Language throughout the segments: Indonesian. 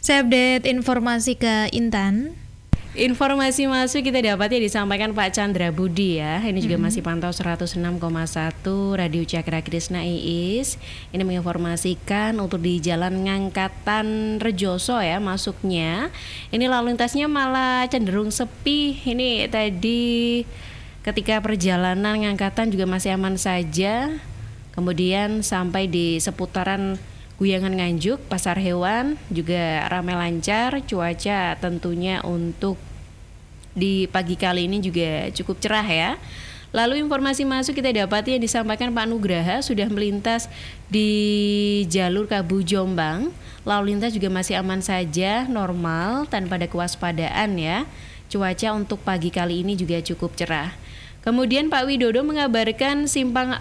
Saya update informasi ke Intan. Informasi masuk kita dapat disampaikan Pak Chandra Budi ya. Ini juga masih pantau 106,1 Radio Cakra Krisna IIS. Ini menginformasikan untuk di Jalan Ngangkatan Rejoso ya masuknya. Ini lalu lintasnya malah cenderung sepi. Ini tadi ketika perjalanan Ngangkatan juga masih aman saja. Kemudian sampai di seputaran Guyangan Nganjuk, Pasar Hewan juga ramai lancar. Cuaca tentunya untuk di pagi kali ini juga cukup cerah ya. Lalu informasi masuk kita dapati yang disampaikan Pak Nugraha sudah melintas di jalur Kabu Jombang. Lalu lintas juga masih aman saja, normal tanpa ada kewaspadaan ya. Cuaca untuk pagi kali ini juga cukup cerah. Kemudian Pak Widodo mengabarkan simpang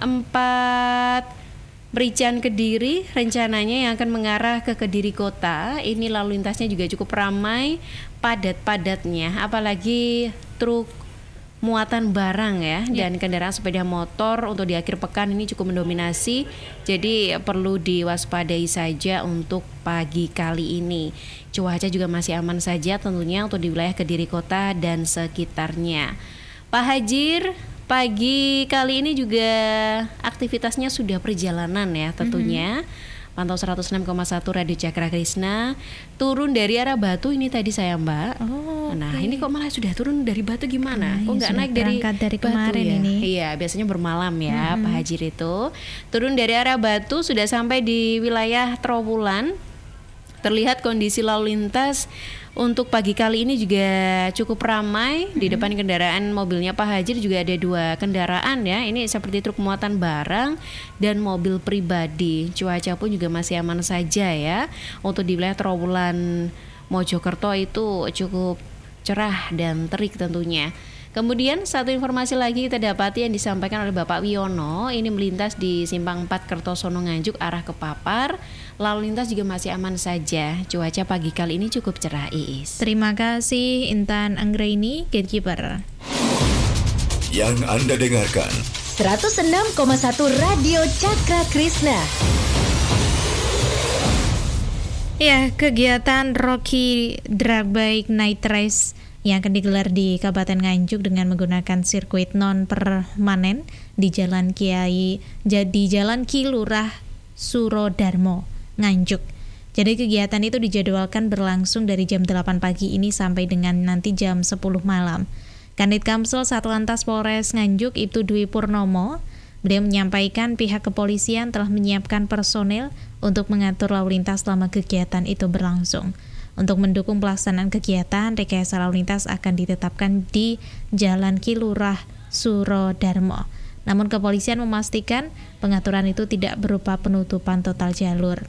4 Merican Kediri rencananya yang akan mengarah ke Kediri Kota. Ini lalu lintasnya juga cukup ramai, padat-padatnya, apalagi truk muatan barang ya, dan kendaraan sepeda motor untuk di akhir pekan ini cukup mendominasi. Jadi perlu diwaspadai saja untuk pagi kali ini. Cuaca juga masih aman saja tentunya untuk di wilayah Kediri Kota dan sekitarnya. Pak Hajir, pagi kali ini juga aktivitasnya sudah perjalanan ya tentunya. Pantau 106,1 Radio Cakra Krisna. Turun dari arah Batu ini tadi saya Mbak. Nah ini kok malah sudah turun dari Batu gimana? Kok nggak naik dari Batu kemarin ya? Ini? Iya biasanya bermalam ya Pak Hajir itu. Turun dari arah Batu sudah sampai di wilayah Trawulan. Terlihat kondisi lalu lintas untuk pagi kali ini juga cukup ramai. Di depan kendaraan mobilnya Pak Hajir juga ada 2 kendaraan ya. Ini seperti truk muatan barang dan mobil pribadi. Cuaca pun juga masih aman saja ya. Untuk di wilayah Trawulan Mojokerto itu cukup cerah dan terik tentunya. Kemudian satu informasi lagi kita dapati yang disampaikan oleh Bapak Wiono. Ini melintas di Simpang 4 Kertosono Nganjuk arah ke Papar. Lalu lintas juga masih aman saja. Cuaca pagi kali ini cukup cerah Iis. Terima kasih Intan Anggraini, Gatekeeper. Yang Anda dengarkan 106,1 Radio Cakra Krisna. Ya, kegiatan Rocky Drag Bike Night Race yang akan digelar di Kabupaten Nganjuk dengan menggunakan sirkuit non permanen di Jalan Ki Lurah Surodarmo, Nganjuk. Jadi kegiatan itu dijadwalkan berlangsung dari jam 8 pagi ini sampai dengan nanti jam 10 malam. Kanit Kamsul Satlantas Polres Nganjuk Ibtu Dwi Purnomo, beliau menyampaikan pihak kepolisian telah menyiapkan personel untuk mengatur lalu lintas selama kegiatan itu berlangsung. Untuk mendukung pelaksanaan kegiatan, rekayasa lalu lintas akan ditetapkan di Jalan Ki Lurah Surodarmo. Namun kepolisian memastikan pengaturan itu tidak berupa penutupan total jalur.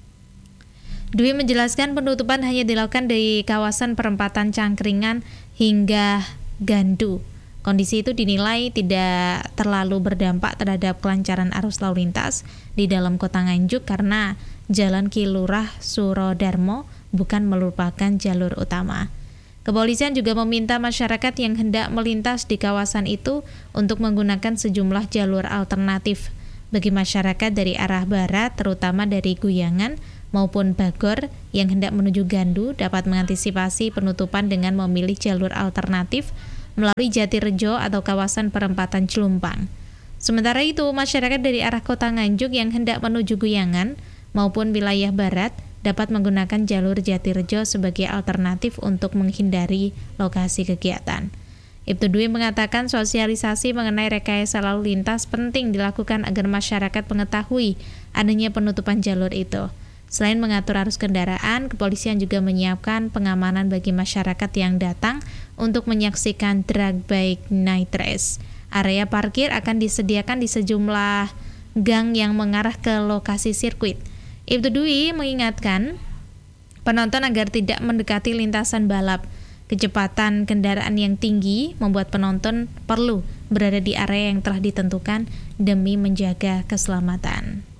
Dwi menjelaskan penutupan hanya dilakukan dari kawasan perempatan Cangkringan hingga Gandu. Kondisi itu dinilai tidak terlalu berdampak terhadap kelancaran arus lalu lintas di dalam kota Nganjuk karena Jalan Ki Lurah Surodarmo bukan merupakan jalur utama. Kepolisian juga meminta masyarakat yang hendak melintas di kawasan itu untuk menggunakan sejumlah jalur alternatif bagi masyarakat dari arah barat, terutama dari Guyangan maupun Bagor yang hendak menuju Gandu dapat mengantisipasi penutupan dengan memilih jalur alternatif melalui Jatirejo atau kawasan perempatan Celumpang. Sementara itu, masyarakat dari arah kota Nganjuk yang hendak menuju Guyangan maupun wilayah barat dapat menggunakan jalur Jatirejo sebagai alternatif untuk menghindari lokasi kegiatan. Ibtu Dwi mengatakan sosialisasi mengenai rekayasa lalu lintas penting dilakukan agar masyarakat mengetahui adanya penutupan jalur itu. Selain mengatur arus kendaraan, kepolisian juga menyiapkan pengamanan bagi masyarakat yang datang untuk menyaksikan drag bike night race. Area parkir akan disediakan di sejumlah gang yang mengarah ke lokasi sirkuit. Ibtu Dwi mengingatkan penonton agar tidak mendekati lintasan balap. Kecepatan kendaraan yang tinggi membuat penonton perlu berada di area yang telah ditentukan demi menjaga keselamatan.